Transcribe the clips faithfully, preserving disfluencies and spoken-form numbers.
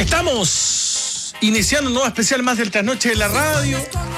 Estamos iniciando un nuevo especial más del Trasnoche de la Radio.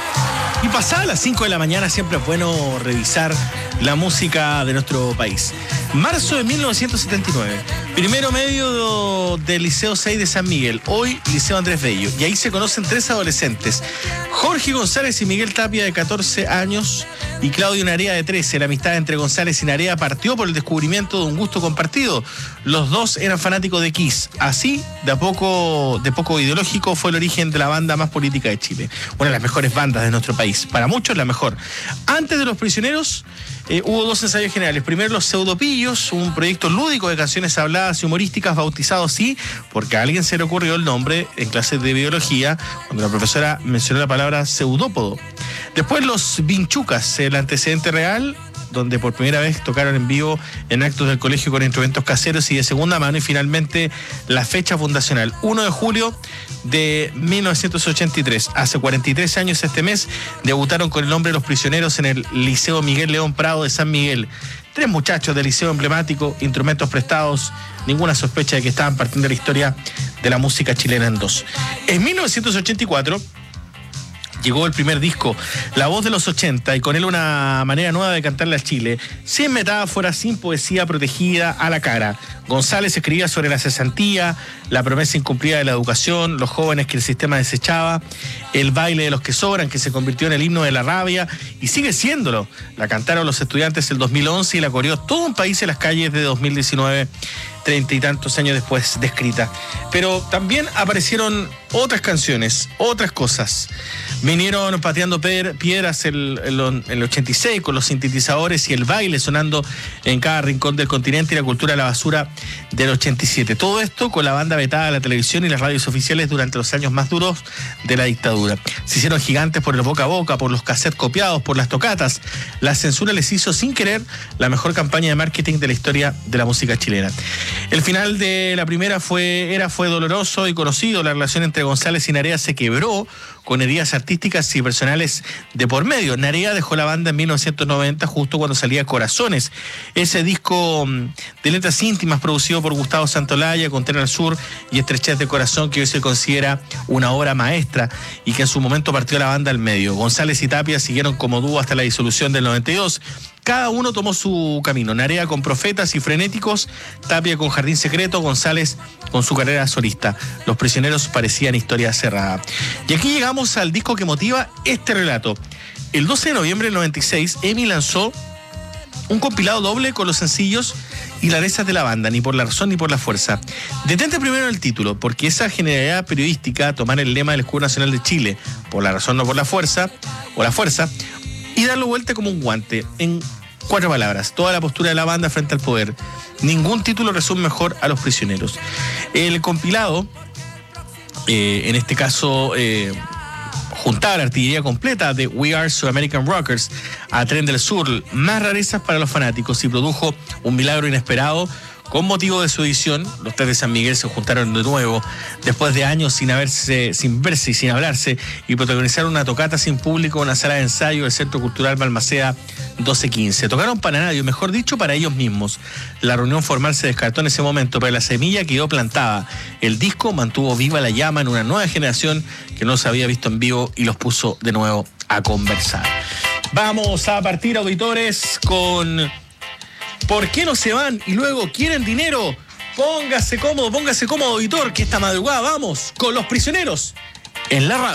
Y pasadas las cinco de la mañana siempre es bueno revisar la música de nuestro país. Marzo de mil novecientos setenta y nueve. Primero medio del Liceo seis de San Miguel, hoy Liceo Andrés Bello. Y ahí se conocen tres adolescentes. Jorge González y Miguel Tapia, de catorce años, y Claudio Narea, de trece. La amistad entre González y Narea partió por el descubrimiento de un gusto compartido. Los dos eran fanáticos de Kiss. Así, de a poco, de poco ideológico, fue el origen de la banda más política de Chile. Una de las mejores bandas de nuestro país. Para muchos, la mejor. Antes de Los Prisioneros, eh, hubo dos ensayos generales. Primero, Los Pseudopillos, un proyecto lúdico de canciones habladas y humorísticas, bautizado así porque a alguien se le ocurrió el nombre en clases de biología, cuando la profesora mencionó la palabra pseudópodo. Después, Los Vinchucas, el antecedente real, donde por primera vez tocaron en vivo en actos del colegio con instrumentos caseros y de segunda mano. Y finalmente, la fecha fundacional, uno de julio de mil novecientos ochenta y tres. Hace cuarenta y tres años este mes debutaron con el nombre de Los Prisioneros en el Liceo Miguel León Prado de San Miguel. Tres muchachos del liceo emblemático, instrumentos prestados, ninguna sospecha de que estaban partiendo la historia de la música chilena en dos. En mil novecientos ochenta y cuatro... llegó el primer disco, La Voz de los ochenta, y con él una manera nueva de cantarle a Chile, sin metáfora, sin poesía, protegida a la cara. González escribía sobre la cesantía, la promesa incumplida de la educación, los jóvenes que el sistema desechaba, el baile de los que sobran, que se convirtió en el himno de la rabia, y sigue siéndolo. La cantaron los estudiantes el dos mil once y la coreó todo un país en las calles de dos mil diecinueve, treinta y tantos años después de escrita. Pero también aparecieron otras canciones, otras cosas. Vinieron pateando piedras el, el, el ochenta y seis con los sintetizadores y el baile sonando en cada rincón del continente, y la cultura de la basura del ochenta y siete. Todo esto con la banda vetada de la televisión y las radios oficiales durante los años más duros de la dictadura. Se hicieron gigantes por el boca a boca, por los cassettes copiados, por las tocatas. La censura les hizo, sin querer, la mejor campaña de marketing de la historia de la música chilena. El final de la primera fue, era, fue doloroso y conocido. La relación entre González y Narea se quebró con heridas artísticas y personales de por medio. Narea dejó la banda en mil novecientos noventa, justo cuando salía Corazones, ese disco de letras íntimas producido por Gustavo Santolaya, con Tren al Sur y Estrechez de Corazón, que hoy se considera una obra maestra y que en su momento partió la banda al medio. González y Tapia siguieron como dúo hasta la disolución del noventa y dos. Cada uno tomó su camino. Narea con Profetas y Frenéticos, Tapia con Jardín Secreto, González con su carrera solista. Los Prisioneros parecían historia cerrada. Y aquí llegamos al disco que motiva este relato. El doce de noviembre del noventa y seis, EMI lanzó un compilado doble con los sencillos y rarezas de la banda, Ni por la razón ni por la fuerza. Detente primero el título, porque esa generalidad periodística, tomar el lema del Escudo Nacional de Chile, por la razón no por la fuerza, o la fuerza, y darlo vuelta como un guante, en cuatro palabras, toda la postura de la banda frente al poder. Ningún título resume mejor a Los Prisioneros. El compilado, eh, en este caso, eh, juntaba la artillería completa de We Are South American Rockers a Tren del Sur, más rarezas para los fanáticos, y produjo un milagro inesperado. Con motivo de su edición, los tres de San Miguel se juntaron de nuevo después de años sin haberse, sin verse y sin hablarse, y protagonizaron una tocata sin público en una sala de ensayo del Centro Cultural Balmaceda doce quince. Tocaron para nadie, mejor dicho, para ellos mismos. La reunión formal se descartó en ese momento, pero la semilla quedó plantada. El disco mantuvo viva la llama en una nueva generación que no se había visto en vivo y los puso de nuevo a conversar. Vamos a partir, auditores, con ¿Por qué no se van y luego quieren dinero? Póngase cómodo, póngase cómodo, auditor, que esta madrugada vamos con Los Prisioneros en la radio.